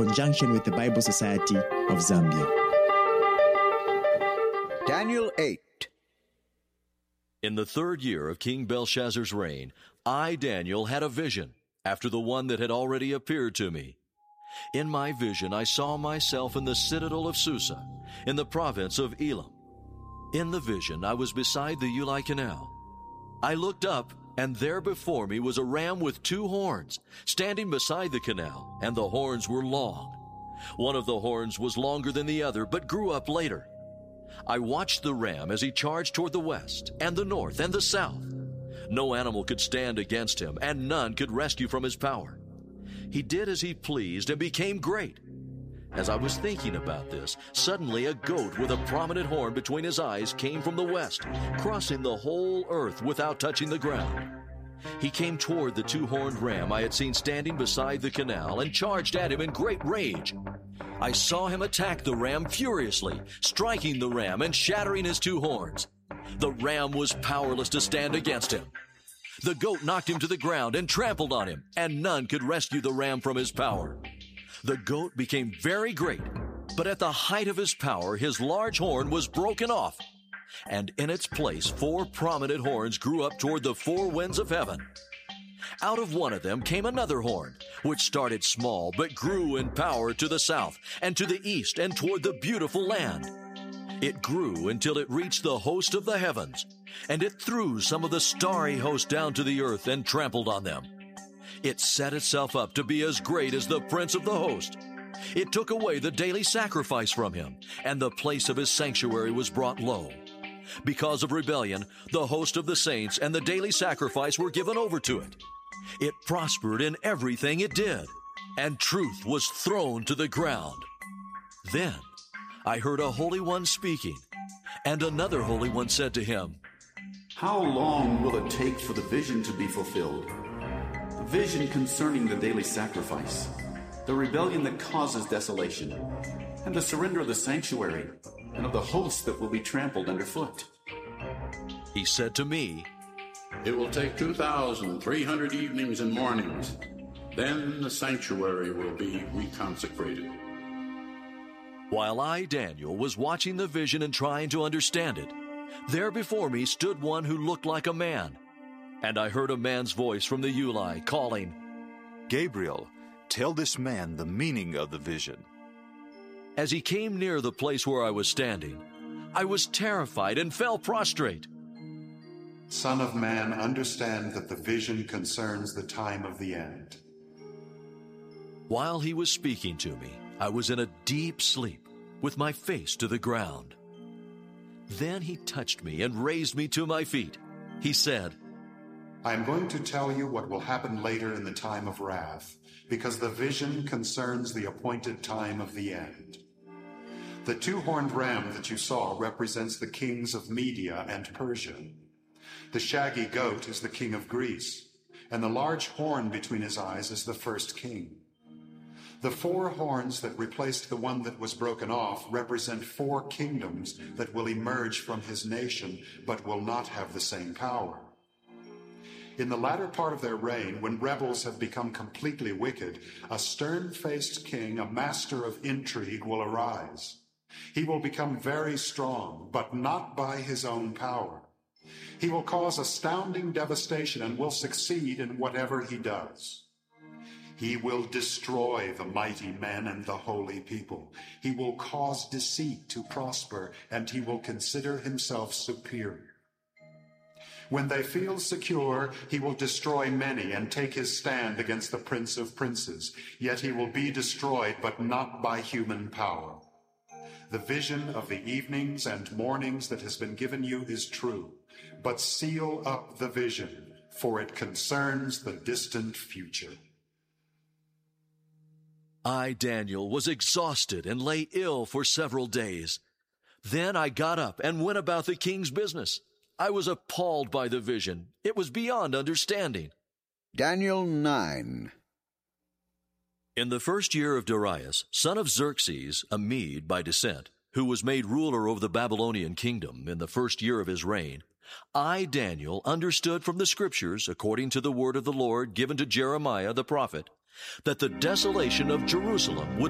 conjunction with the Bible Society of Zambia. Daniel 8. In the 3rd year of King Belshazzar's reign, I, Daniel, had a vision, after the one that had already appeared to me. In my vision I saw myself in the citadel of Susa, in the province of Elam. In the vision I was beside the Ulai Canal. I looked up, and there before me was a ram with 2 horns, standing beside the canal, and the horns were long. One of the horns was longer than the other, but grew up later. I watched the ram as he charged toward the west, and the north, and the south. No animal could stand against him, and none could rescue from his power. He did as he pleased and became great. As I was thinking about this, suddenly a goat with a prominent horn between his eyes came from the west, crossing the whole earth without touching the ground. He came toward the 2-horned ram I had seen standing beside the canal and charged at him in great rage. I saw him attack the ram furiously, striking the ram and shattering his 2 horns. The ram was powerless to stand against him. The goat knocked him to the ground and trampled on him, and none could rescue the ram from his power. The goat became very great, but at the height of his power, his large horn was broken off, and in its place 4 prominent horns grew up toward the 4 winds of heaven. Out of one of them came another horn, which started small but grew in power to the south and to the east and toward the beautiful land. It grew until it reached the host of the heavens, and it threw some of the starry host down to the earth and trampled on them. It set itself up to be as great as the prince of the host. It took away the daily sacrifice from him, and the place of his sanctuary was brought low. Because of rebellion, the host of the saints and the daily sacrifice were given over to it. It prospered in everything it did, and truth was thrown to the ground. Then I heard a Holy One speaking, and another Holy One said to him, "How long will it take for the vision to be fulfilled? The vision concerning the daily sacrifice, the rebellion that causes desolation, and the surrender of the sanctuary, and of the hosts that will be trampled underfoot." He said to me, "It will take 2,300 evenings and mornings. Then the sanctuary will be reconsecrated." While I, Daniel, was watching the vision and trying to understand it, there before me stood one who looked like a man. And I heard a man's voice from the Ulai calling, "Gabriel, tell this man the meaning of the vision." As he came near the place where I was standing, I was terrified and fell prostrate. "Son of man, understand that the vision concerns the time of the end." While he was speaking to me, I was in a deep sleep, with my face to the ground. Then he touched me and raised me to my feet. He said, "I am going to tell you what will happen later in the time of wrath, because the vision concerns the appointed time of the end. The 2-horned ram that you saw represents the kings of Media and Persia. The shaggy goat is the king of Greece, and the large horn between his eyes is the first king. The 4 horns that replaced the one that was broken off represent 4 kingdoms that will emerge from his nation, but will not have the same power. In the latter part of their reign, when rebels have become completely wicked, a stern-faced king, a master of intrigue, will arise. He will become very strong, but not by his own power. He will cause astounding devastation and will succeed in whatever he does. He will destroy the mighty men and the holy people. He will cause deceit to prosper, and he will consider himself superior. When they feel secure, he will destroy many and take his stand against the Prince of Princes. Yet he will be destroyed, but not by human power. The vision of the evenings and mornings that has been given you is true, but seal up the vision, for it concerns the distant future." I, Daniel, was exhausted and lay ill for several days. Then I got up and went about the king's business. I was appalled by the vision. It was beyond understanding. Daniel 9. In the 1st year of Darius, son of Xerxes, a Mede by descent, who was made ruler over the Babylonian kingdom in the 1st year of his reign, I, Daniel, understood from the Scriptures, according to the word of the Lord given to Jeremiah the prophet, that the desolation of Jerusalem would